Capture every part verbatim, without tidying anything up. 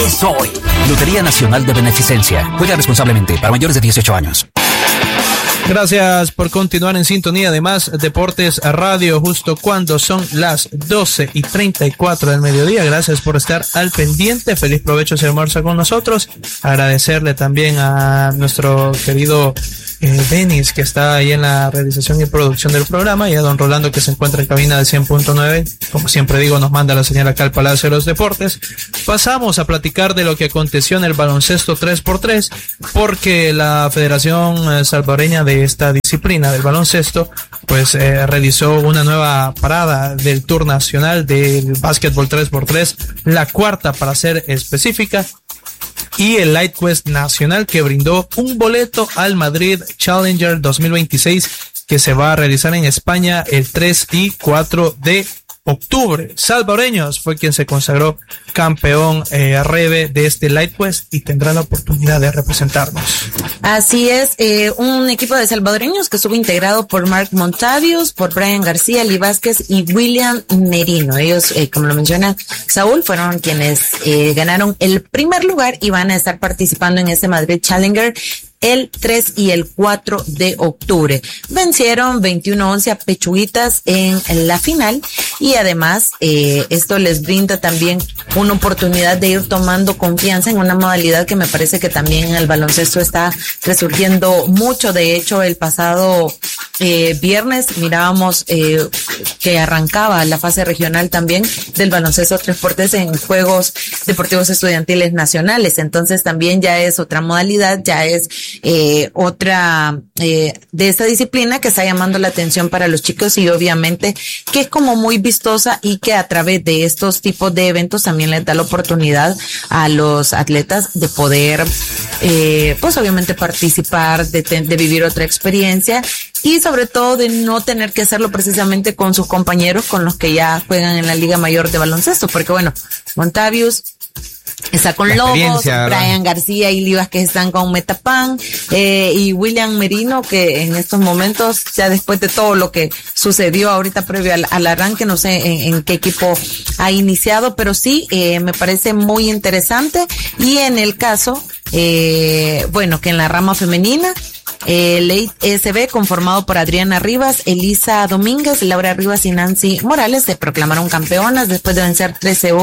Es hoy. Lotería Nacional de Beneficencia. Juega responsablemente para mayores de dieciocho años. Gracias por continuar en sintonía de Más Deportes Radio justo cuando son las doce y treinta y cuatro del mediodía. Gracias por estar al pendiente. Feliz provecho si almuerza con nosotros. Agradecerle también a nuestro querido eh, Denis, que está ahí en la realización y producción del programa, y a don Rolando, que se encuentra en cabina de cien punto nueve. Como siempre digo, nos manda la señal acá al Palacio de los Deportes. Pasamos a platicar de lo que aconteció en el baloncesto tres por tres, porque la Federación Salvadoreña de esta disciplina del baloncesto pues eh, realizó una nueva parada del Tour Nacional del básquetbol tres por tres, la cuarta para ser específica, y el Light Quest Nacional, que brindó un boleto al Madrid Challenger dos mil veintiséis, que se va a realizar en España el tres y cuatro de octubre. Salvadoreños fue quien se consagró campeón eh, Rebe de este Light Quest y tendrá la oportunidad de representarnos. Así es, eh, un equipo de salvadoreños que estuvo integrado por Mark Montavius, por Brian García, Lee Vázquez y William Merino. Ellos, eh, como lo menciona Saúl, fueron quienes eh, ganaron el primer lugar y van a estar participando en este Madrid Challenger el tres y el cuatro de octubre. Vencieron veintiuno a once a Pechuguitas en la final, y además eh, esto les brinda también una oportunidad de ir tomando confianza en una modalidad que me parece que también en el baloncesto está resurgiendo mucho. De hecho, el pasado eh, viernes mirábamos eh, que arrancaba la fase regional también del baloncesto tres por tres en Juegos Deportivos Estudiantiles Nacionales. Entonces también ya es otra modalidad, ya es Eh, otra eh, de esta disciplina que está llamando la atención para los chicos, y obviamente que es como muy vistosa, y que a través de estos tipos de eventos también les da la oportunidad a los atletas de poder eh, pues obviamente participar, de, de vivir otra experiencia, y sobre todo de no tener que hacerlo precisamente con sus compañeros con los que ya juegan en la Liga Mayor de Baloncesto, porque bueno, Montavius está con Lobos, Brian García y Livas que están con Metapan, eh, y William Merino, que en estos momentos, ya después de todo lo que sucedió ahorita previo al, al arranque, no sé en, en qué equipo ha iniciado, pero sí, eh, me parece muy interesante. Y en el caso, eh, bueno, que en la rama femenina, el Late S B, conformado por Adriana Rivas, Elisa Domínguez, Laura Rivas y Nancy Morales, se proclamaron campeonas después de vencer trece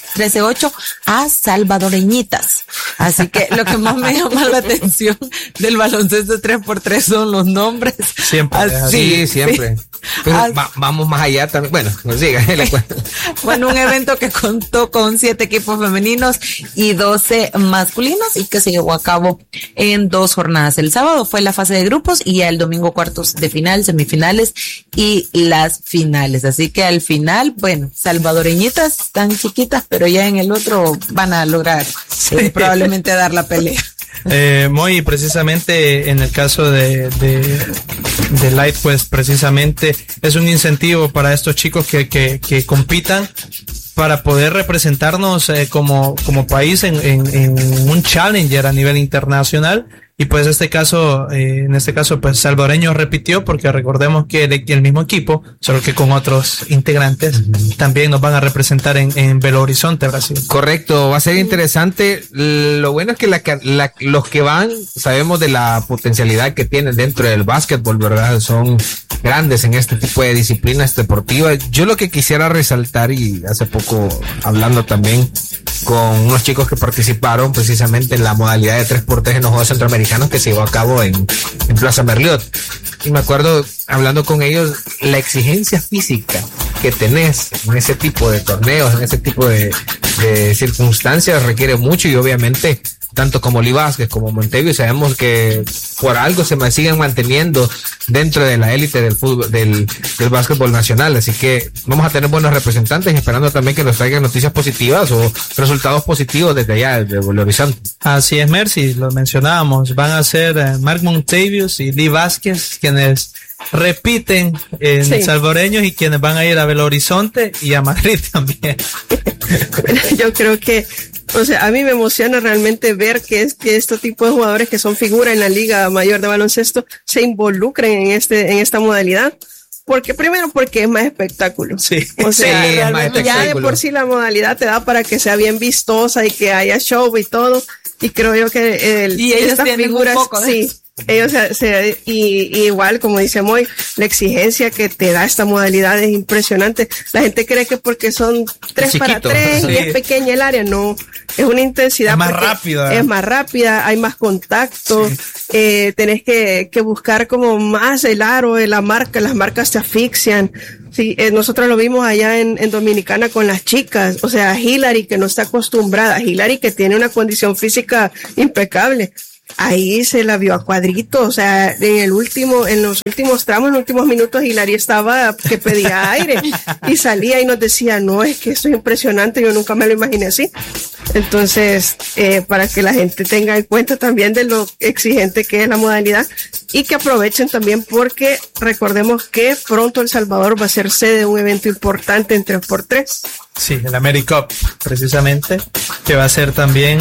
ocho a salvadoreñitas. Así que lo que más me llama la atención del baloncesto tres por tres son los nombres. Siempre. Así, sí, siempre. Sí. Pues va, vamos más allá también. Bueno, pues siga. Bueno, un evento que contó con siete equipos femeninos y doce masculinos, y que se llevó a cabo en dos jornadas. El sábado fue la fase de grupos, y ya el domingo cuartos de final, semifinales y las finales. Así que al final, bueno, salvadoreñitas tan chiquitas, pero ya en el otro van a lograr sí. eh, probablemente dar la pelea. Eh, muy precisamente en el caso de, de, de Light Quest, precisamente es un incentivo para estos chicos que, que, que compitan para poder representarnos eh, como, como país en, en, en un challenger a nivel internacional. Y pues este caso, eh, en este caso, pues salvadoreño repitió, porque recordemos que el, el mismo equipo, solo que con otros integrantes, uh-huh. también nos van a representar en, en Belo Horizonte, Brasil. Correcto, va a ser interesante. Lo bueno es que la, la, los que van, sabemos de la potencialidad que tienen dentro del básquetbol, ¿verdad? Son grandes en este tipo de disciplinas deportivas. Yo lo que quisiera resaltar, y hace poco hablando también con unos chicos que participaron precisamente en la modalidad de tres por tres en los Juegos Centroamericanos que se llevó a cabo en, en Plaza Merliot, y me acuerdo hablando con ellos la exigencia física que tenés en ese tipo de torneos, en ese tipo de, de circunstancias, requiere mucho, y obviamente tanto como Lee Vázquez como Montevideo sabemos que por algo se siguen manteniendo dentro de la élite del fútbol, del, del básquetbol nacional. Así que vamos a tener buenos representantes, esperando también que nos traigan noticias positivas o resultados positivos desde allá, desde Belo Horizonte. Así es, Mercy, lo mencionábamos, van a ser eh, Mark Montevius y Lee Vázquez quienes repiten en sí. salvadoreños, y quienes van a ir a Belo Horizonte y a Madrid también. Yo creo que, o sea, a mí me emociona realmente ver que, es, que este tipo de jugadores que son figura en la Liga Mayor de Baloncesto se involucren en este, en esta modalidad, Porque primero porque es más espectáculo. Sí. O sea, Sí, es más ya de espectáculo. por sí la modalidad te da para que sea bien vistosa y que haya show y todo. Y creo yo que el, Y ellos estas tienen un figuras, poco de sí. eso. Ellos se, se- y, y igual, como dice Moy, la exigencia que te da esta modalidad es impresionante. La gente cree que porque son tres para chiquito. tres Sí. y es pequeña el área, no. Es una intensidad. Es más porque rápida. Es más rápida, hay más contacto, eh, tenés que, que buscar como más el aro de la marca, las marcas te asfixian. Sí, eh, nosotros lo vimos allá en, en Dominicana con las chicas, o sea, Hillary que no está acostumbrada, Hillary que tiene una condición física impecable. Ahí se la vio a cuadrito, o sea, en el último, en los últimos tramos, en los últimos minutos, Hilary estaba que pedía aire y salía y nos decía, no, es que esto es impresionante, yo nunca me lo imaginé así. Entonces, eh, para que la gente tenga en cuenta también de lo exigente que es la modalidad y que aprovechen también porque recordemos que pronto El Salvador va a ser sede de un evento importante en tres por tres. Sí, el AmeriCup, precisamente, que va a ser también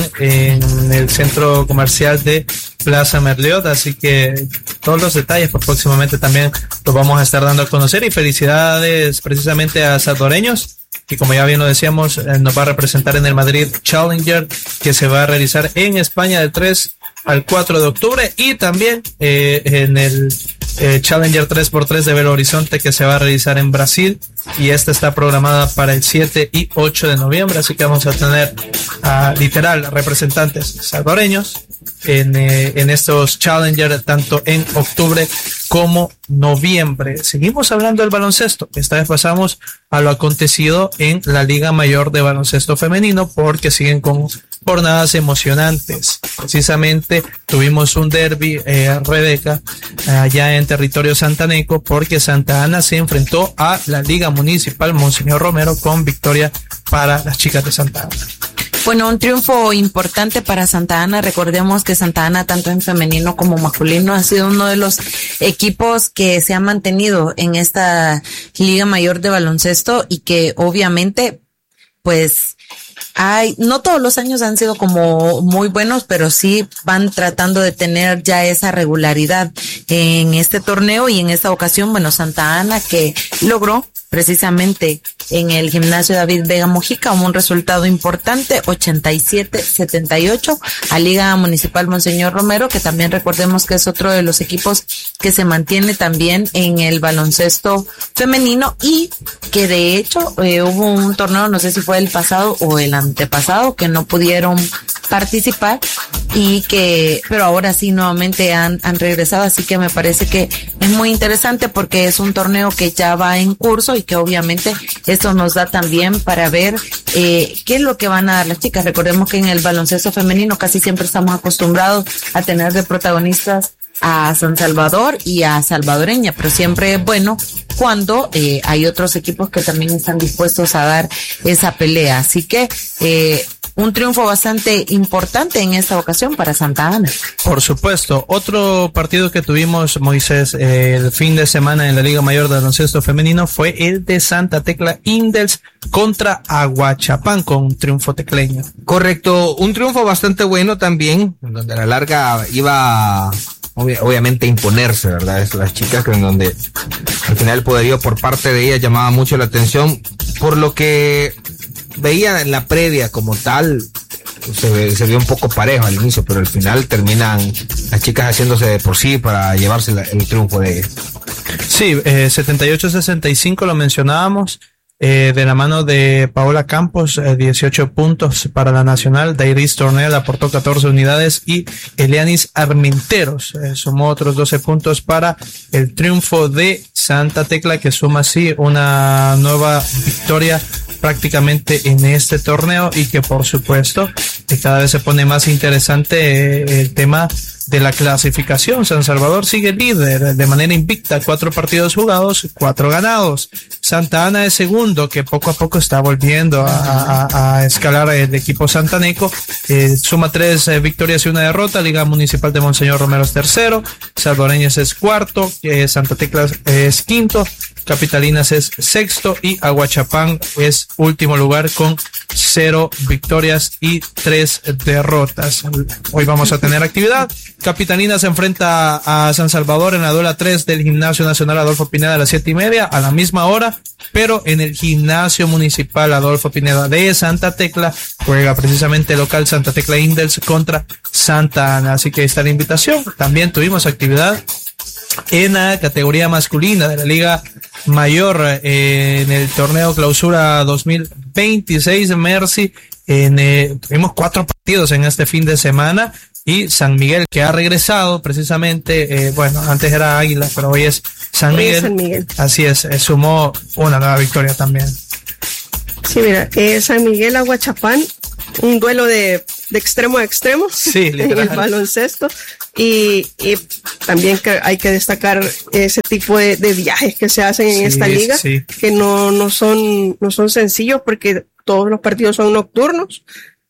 en el centro comercial de Plaza Merliot, así que todos los detalles pues, próximamente también los vamos a estar dando a conocer y felicidades precisamente a salvadoreños, que como ya bien lo decíamos, eh, nos va a representar en el Madrid Challenger, que se va a realizar en España del tres al cuatro de octubre y también eh, en el eh, Challenger tres por tres de Belo Horizonte, que se va a realizar en Brasil, y esta está programada para el siete y ocho de noviembre, así que vamos a tener uh, literal representantes salvadoreños en, eh, en estos Challenger tanto en octubre como noviembre. Seguimos hablando del baloncesto. Esta vez pasamos a lo acontecido en la Liga Mayor de Baloncesto Femenino porque siguen con jornadas emocionantes. Precisamente tuvimos un derbi, eh, Rebeca, allá en territorio santaneco, porque Santa Ana se enfrentó a la Liga Municipal Monseñor Romero con victoria para las chicas de Santa Ana. Bueno, un triunfo importante para Santa Ana. Recordemos que Santa Ana, tanto en femenino como masculino, ha sido uno de los equipos que se ha mantenido en esta Liga Mayor de Baloncesto y que obviamente, pues, hay, no todos los años han sido como muy buenos, pero sí van tratando de tener ya esa regularidad en este torneo y en esta ocasión, bueno, Santa Ana que logró precisamente en el gimnasio David Vega Mojica un resultado importante, ochenta y siete setenta y ocho a Liga Municipal Monseñor Romero, que también recordemos que es otro de los equipos que se mantiene también en el baloncesto femenino y que de hecho eh, hubo un torneo, no sé si fue el pasado o el antepasado, que no pudieron participar y que, pero ahora sí nuevamente han, han regresado, así que me parece que es muy interesante porque es un torneo que ya va en curso y que obviamente esto nos da también para ver eh, qué es lo que van a dar las chicas. Recordemos que en el baloncesto femenino casi siempre estamos acostumbrados a tener de protagonistas a San Salvador y a Salvadoreña, pero siempre es bueno cuando eh, hay otros equipos que también están dispuestos a dar esa pelea. Así que eh, un triunfo bastante importante en esta ocasión para Santa Ana. Por supuesto. Otro partido que tuvimos, Moisés, eh, el fin de semana en la Liga Mayor de Baloncesto Femenino fue el de Santa Tecla Indels contra Aguachapán, con un triunfo tecleño. Correcto, un triunfo bastante bueno también, donde a la larga iba obvia, obviamente a imponerse, ¿verdad? Es las chicas que en donde al final el poderío por parte de ellas llamaba mucho la atención, por lo que veía en la previa como tal, se, ve, se vio un poco parejo al inicio, pero al final terminan las chicas haciéndose de por sí para llevarse la, el triunfo de ellas. Sí, eh, setenta y ocho sesenta y cinco lo mencionábamos, eh, de la mano de Paola Campos, eh, dieciocho puntos para la Nacional, Dairis Tornel aportó catorce unidades y Elianis Armenteros eh, sumó otros doce puntos para el triunfo de Santa Tecla, que suma así una nueva victoria prácticamente en este torneo y que por supuesto que cada vez se pone más interesante eh, el tema de la clasificación. San Salvador sigue líder de manera invicta, cuatro partidos jugados, cuatro ganados. Santa Ana es segundo, que poco a poco está volviendo a, a, a escalar el equipo santaneco, eh, suma tres eh, victorias y una derrota. Liga Municipal de Monseñor Romero es tercero, Salvadoreñas es cuarto, eh, Santa Tecla es quinto, Capitalinas es sexto y Aguachapán es último lugar con cero victorias y tres derrotas. Hoy vamos a tener actividad. Capitanina se enfrenta a San Salvador en la duela tres del Gimnasio Nacional Adolfo Pineda a las siete y media, a la misma hora, pero en el Gimnasio Municipal Adolfo Pineda de Santa Tecla juega precisamente local Santa Tecla Indels contra Santa Ana. Así que ahí está la invitación. También tuvimos actividad en la categoría masculina de la Liga Mayor eh, en el torneo Clausura dos mil veintiséis Mercy. En, eh, tuvimos cuatro partidos en este fin de semana y San Miguel, que ha regresado precisamente, eh, bueno, antes era Águila, pero hoy es San Miguel. San Miguel. Así es, eh, sumó una nueva victoria también. Sí, mira, eh, San Miguel Aguachapán, un duelo de, de extremo a extremo sí, en el baloncesto. Y, y también que hay que destacar ese tipo de, de viajes que se hacen en sí, esta liga, sí. que no, no son, no son sencillos porque todos los partidos son nocturnos.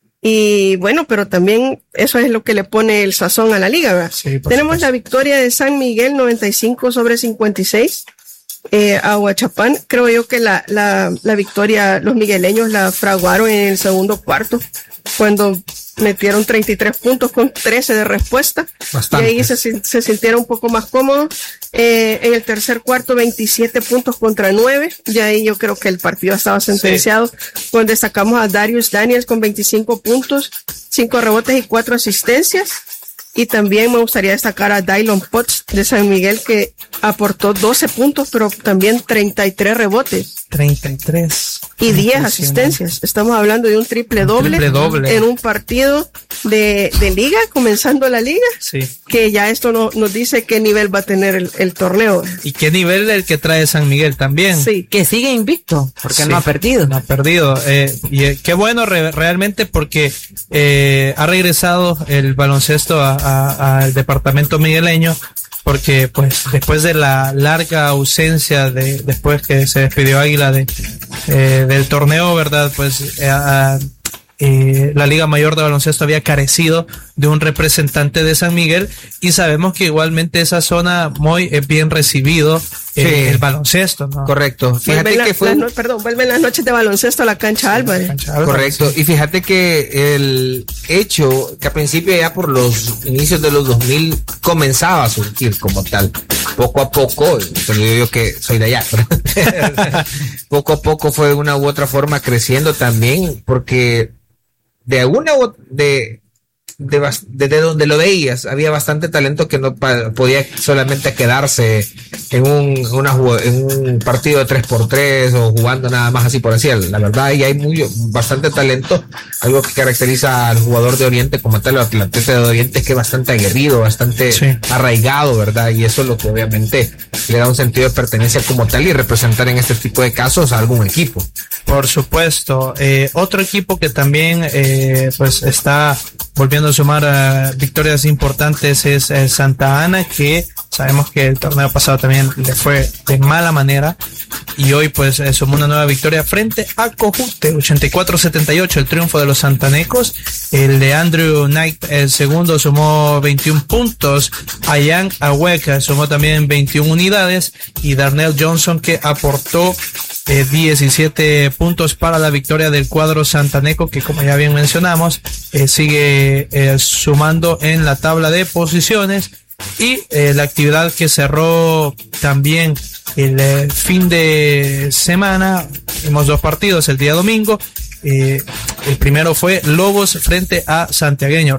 Y bueno, pero también eso es lo que le pone el sazón a la liga, ¿verdad? Sí, tenemos supuesto. La victoria de San Miguel noventa y cinco sobre cincuenta y seis. Eh, Aguachapán, creo yo que la, la, la victoria, los migueleños la fraguaron en el segundo cuarto, cuando metieron treinta y tres puntos con trece de respuesta. Bastante. Y ahí se, se sintieron un poco más cómodos. Eh, en el tercer cuarto, veintisiete puntos contra nueve. Y ahí yo creo que el partido estaba sentenciado. Sí. Donde sacamos a Darius Daniels con veinticinco puntos, cinco rebotes y cuatro asistencias. Y también me gustaría destacar a Dylon Potts de San Miguel, que aportó doce puntos, pero también treinta y tres rebotes. treinta y tres. Y diez asistencias. Estamos hablando de un triple doble, triple doble en un partido de, de liga, comenzando la liga. Sí. Que ya esto no, nos dice qué nivel va a tener el, el torneo. Y qué nivel el que trae San Miguel también. Sí. Que sigue invicto, porque sí, no ha perdido. No ha perdido. Eh, y eh, qué bueno re, realmente porque eh, ha regresado el baloncesto a al departamento migueleño, porque pues después de la larga ausencia de después que se despidió Águila de eh, del torneo, verdad, pues eh, a, eh, la Liga Mayor de Baloncesto había carecido de un representante de San Miguel, y sabemos que igualmente esa zona muy es bien recibido eh, sí, el baloncesto, ¿no? Correcto. Fíjate la, que fue la, no, perdón, vuelven las noches de baloncesto a la cancha Álvarez. Cancha Álvarez. Correcto. Sí. Y fíjate que el hecho que a principio ya por los inicios de los dos mil comenzaba a surgir como tal, poco a poco, te lo digo yo que soy de allá, poco a poco fue de una u otra forma creciendo también, porque de alguna u de De, desde donde lo veías había bastante talento que no pa, podía solamente quedarse en un, una, en un partido de tres por tres o jugando nada más así por así. La verdad, ahí hay muy, bastante talento, algo que caracteriza al jugador de Oriente como tal, el atleta de Oriente, es que es bastante aguerrido, bastante sí, arraigado, ¿verdad? Y eso es lo que obviamente le da un sentido de pertenencia como tal y representar en este tipo de casos a algún equipo. Por supuesto. Eh, otro equipo que también eh, pues está volviendo a sumar uh, victorias importantes es eh, Santa Ana, que sabemos que el torneo pasado también le fue de mala manera, y hoy pues eh, sumó una nueva victoria frente a Cojute, ochenta y cuatro setenta y ocho, el triunfo de los santanecos. El de Andrew Knight, el segundo, sumó veintiún puntos, Ayan Ahueca sumó también veintiún unidades, y Darnell Johnson, que aportó Eh, diecisiete puntos para la victoria del cuadro santaneco, que como ya bien mencionamos eh, sigue eh, sumando en la tabla de posiciones. Y eh, la actividad que cerró también el eh, fin de semana, tuvimos dos partidos el día domingo. Eh, el primero fue Lobos frente a Santiagueño.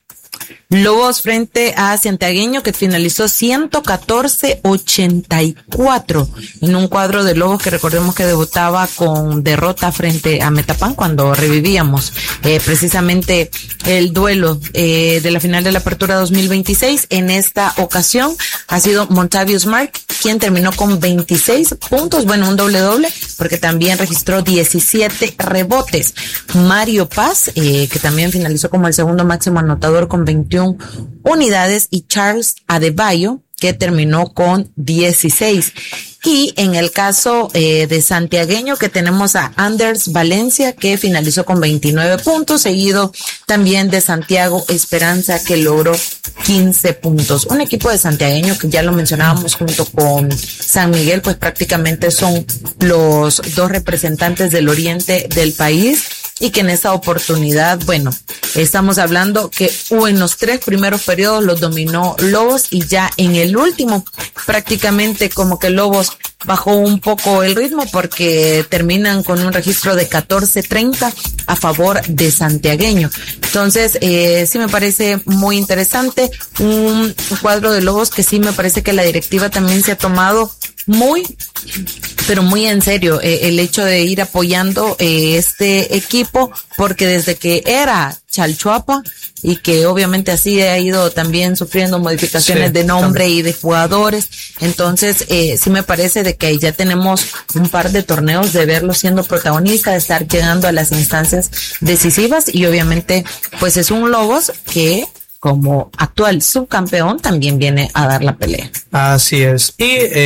Lobos frente a Santiagueño, que finalizó ciento catorce ochenta y cuatro en un cuadro de Lobos que recordemos que debutaba con derrota frente a Metapán cuando revivíamos eh, precisamente el duelo eh, de la final de la Apertura dos mil veintiséis. En esta ocasión ha sido Montavious Mark quien terminó con veintiséis puntos, bueno, un doble doble, porque también registró diecisiete rebotes. Mario Paz, eh, que también finalizó como el segundo máximo anotador con veintiuna unidades, y Charles Adebayo, que terminó con dieciséis. Y en el caso eh, de Santiagueño, que tenemos a Anders Valencia, que finalizó con veintinueve puntos, seguido también de Santiago Esperanza, que logró quince puntos. Un equipo de Santiagueño que ya lo mencionábamos junto con San Miguel, pues prácticamente son los dos representantes del oriente del país. y que en esta oportunidad, bueno, estamos hablando que en los tres primeros periodos los dominó Lobos y ya en el último prácticamente como que Lobos bajó un poco el ritmo porque terminan con un registro de catorce treinta a favor de Santiagueño. Entonces, eh, sí me parece muy interesante, un cuadro de Lobos que sí me parece que la directiva también se ha tomado muy, pero muy en serio eh, el hecho de ir apoyando eh, este equipo, porque desde que era Chalchuapa y que obviamente así ha ido también sufriendo modificaciones sí, de nombre también. Y de jugadores, entonces eh, sí me parece de que ya tenemos un par de torneos de verlo siendo protagonista, de estar llegando a las instancias decisivas y obviamente pues es un Lobos que como actual subcampeón también viene a dar la pelea. Así es. Y eh,